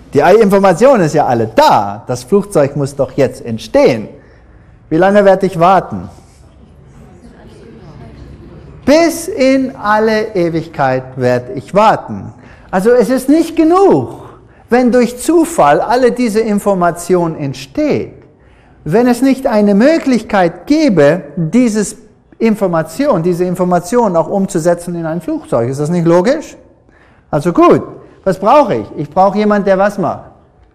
Die Information ist ja alle da. Das Flugzeug muss doch jetzt entstehen. Wie lange werde ich warten? Bis in alle Ewigkeit werde ich warten. Also es ist nicht genug, wenn durch Zufall alle diese Information entsteht. Wenn es nicht eine Möglichkeit gäbe, diese Information auch umzusetzen in ein Flugzeug. Ist das nicht logisch? Also gut, was brauche ich? Ich brauche jemanden, der was macht?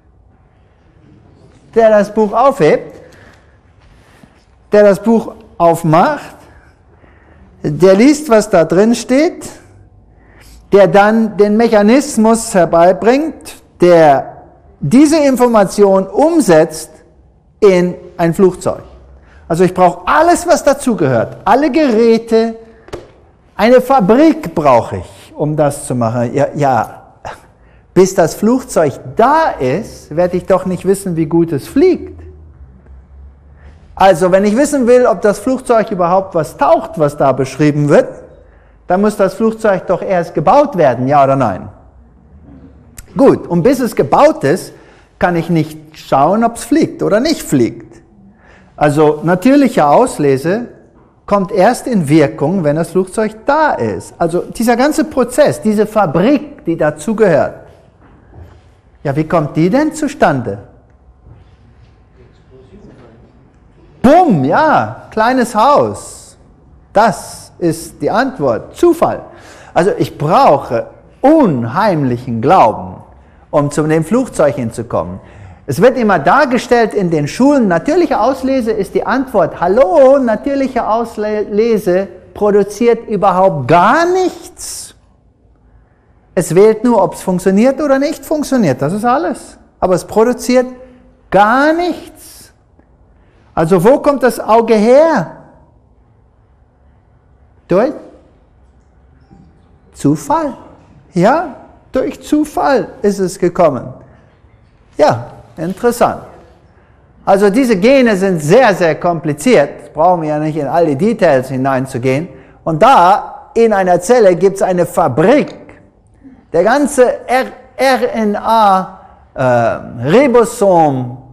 Der das Buch aufhebt, der das Buch aufmacht, der liest, was da drin steht, der dann den Mechanismus herbeibringt, der diese Information umsetzt in ein Flugzeug. Also ich brauche alles, was dazugehört, alle Geräte, eine Fabrik brauche ich, um das zu machen. Ja, bis das Flugzeug da ist, werde ich doch nicht wissen, wie gut es fliegt. Also wenn ich wissen will, ob das Flugzeug überhaupt was taugt, was da beschrieben wird, dann muss das Flugzeug doch erst gebaut werden, ja oder nein? Gut, und bis es gebaut ist, kann ich nicht schauen, ob es fliegt oder nicht fliegt. Also natürliche Auslese kommt erst in Wirkung, wenn das Flugzeug da ist. Also dieser ganze Prozess, diese Fabrik, die dazugehört, ja, wie kommt die denn zustande? Bumm, ja, kleines Haus. Das ist die Antwort. Zufall. Also ich brauche unheimlichen Glauben, um zu dem Flugzeug hinzukommen. Es wird immer dargestellt in den Schulen, natürliche Auslese ist die Antwort. Hallo, natürliche Auslese produziert überhaupt gar nichts. Es wählt nur, ob es funktioniert oder nicht funktioniert. Das ist alles. Aber es produziert gar nichts. Also wo kommt das Auge her? Durch Zufall. Ja, durch Zufall ist es gekommen. Ja, interessant. Also diese Gene sind sehr, sehr kompliziert. Brauchen wir ja nicht in all die Details hineinzugehen. Und da in einer Zelle gibt es eine Fabrik. Der ganze RNA-Ribosom,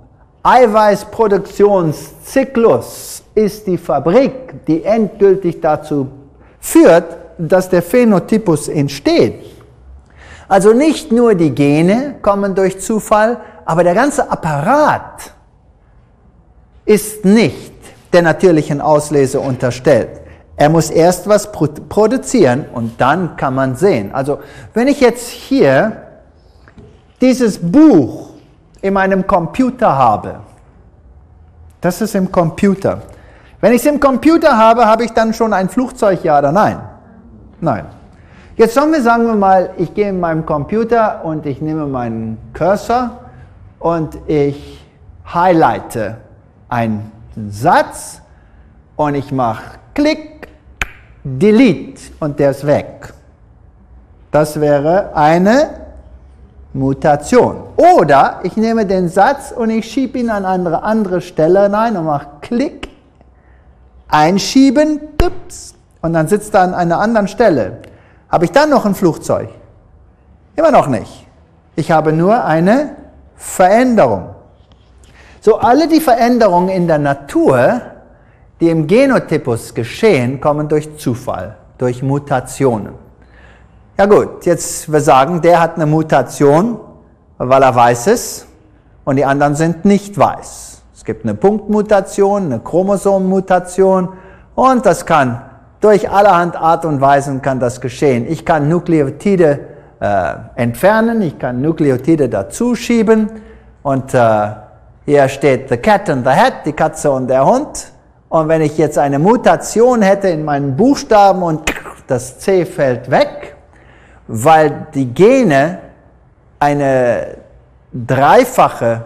Eiweißproduktionszyklus ist die Fabrik, die endgültig dazu führt, dass der Phänotypus entsteht. Also nicht nur die Gene kommen durch Zufall, aber der ganze Apparat ist nicht der natürlichen Auslese unterstellt. Er muss erst was produzieren und dann kann man sehen. Also wenn ich jetzt hier dieses Buch in meinem Computer habe, das ist im Computer. Wenn ich es im Computer habe, habe ich dann schon ein Flugzeug, ja oder nein? Nein. Jetzt sagen wir mal, ich gehe in meinem Computer und ich nehme meinen Cursor und ich highlighte einen Satz und ich mache Klick, Delete und der ist weg. Das wäre eine Mutation. Oder ich nehme den Satz und ich schiebe ihn an eine andere Stelle rein und mache Klick, einschieben, und dann sitzt er an einer anderen Stelle. Habe ich dann noch ein Flugzeug? Immer noch nicht. Ich habe nur eine Veränderung. So, alle die Veränderungen in der Natur, die im Genotypus geschehen, kommen durch Zufall, durch Mutationen. Ja gut, jetzt wir sagen, der hat eine Mutation, weil er weiß ist, und die anderen sind nicht weiß. Es gibt eine Punktmutation, eine Chromosommutation, und das kann durch allerhand Art und Weisen kann das geschehen. Ich kann Nukleotide entfernen, ich kann Nukleotide dazuschieben, und hier steht the cat and the hat, die Katze und der Hund. Und wenn ich jetzt eine Mutation hätte in meinen Buchstaben und das C fällt weg, weil die Gene eine dreifache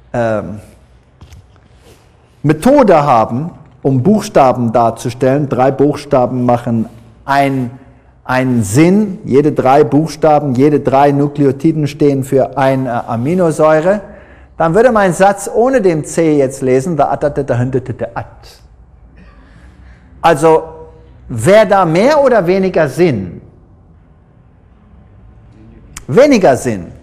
Methode haben, um Buchstaben darzustellen. 3 Buchstaben machen einen Sinn. Jede 3 Buchstaben, jede 3 Nukleotiden stehen für eine Aminosäure. Dann würde mein Satz ohne den C jetzt lesen, also, wäre da mehr oder weniger Sinn? Weniger Sinn.